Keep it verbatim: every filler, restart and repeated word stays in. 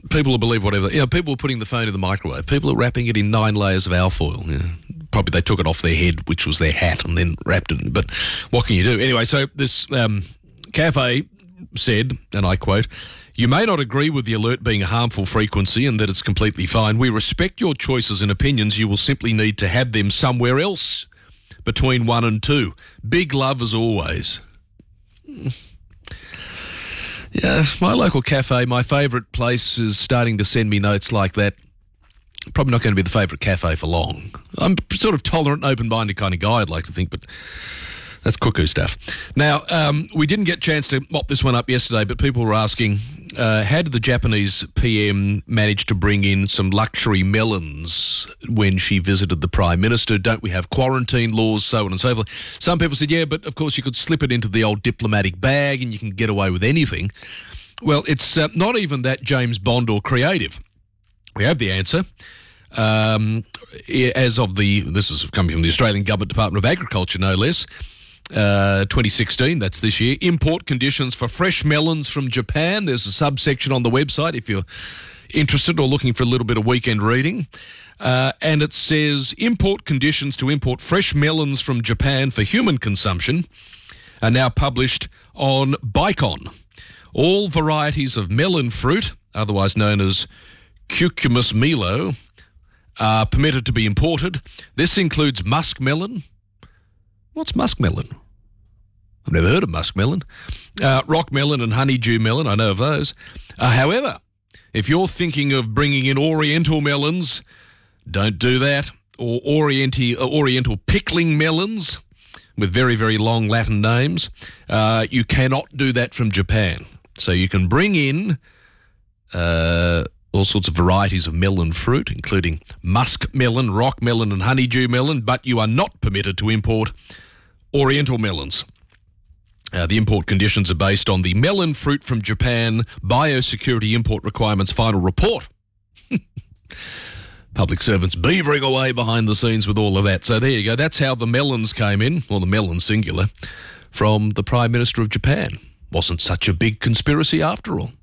People will believe whatever. You know, people are putting the phone in the microwave. People are wrapping it in nine layers of alfoil. You know, probably they took it off their head, which was their hat, and then wrapped it in. But what can you do? Anyway, so this um, cafe said, and I quote, "You may not agree with the alert being a harmful frequency and that it's completely fine. We respect your choices and opinions. You will simply need to have them somewhere else between one and two. Big love as always." Yeah, my local cafe, my favourite place, is starting to send me notes like that. Probably not going to be the favourite cafe for long. I'm sort of tolerant and open-minded kind of guy, I'd like to think, but that's cuckoo stuff. Now, um, we didn't get a chance to mop this one up yesterday, but people were asking, uh, how did the Japanese P M manage to bring in some luxury melons when she visited the Prime Minister? Don't we have quarantine laws, so on and so forth? Some people said, yeah, but of course you could slip it into the old diplomatic bag and you can get away with anything. Well, it's uh, not even that James Bond or creative. We have the answer. Um, as of the, this is coming from the Australian Government Department of Agriculture, no less, Uh, twenty sixteen, that's this year. Import conditions for fresh melons from Japan. There's a subsection on the website if you're interested or looking for a little bit of weekend reading. Uh, and it says import conditions to import fresh melons from Japan for human consumption are now published on Bicon. All varieties of melon fruit, otherwise known as Cucumis milo, are permitted to be imported. This includes muskmelon. What's muskmelon? I've never heard of muskmelon. Uh, rock melon and honeydew melon, I know of those. Uh, however, if you're thinking of bringing in oriental melons, don't do that. Or orienti- uh, oriental pickling melons with very, very long Latin names. Uh, you cannot do that from Japan. So you can bring in uh, all sorts of varieties of melon fruit, including musk melon, rock melon and honeydew melon, but you are not permitted to import oriental melons. Uh, the import conditions are based on the Melon Fruit from Japan Biosecurity Import Requirements Final Report. Public servants beavering away behind the scenes with all of that. So there you go. That's how the melons came in, or the melon singular, from the Prime Minister of Japan. Wasn't such a big conspiracy after all.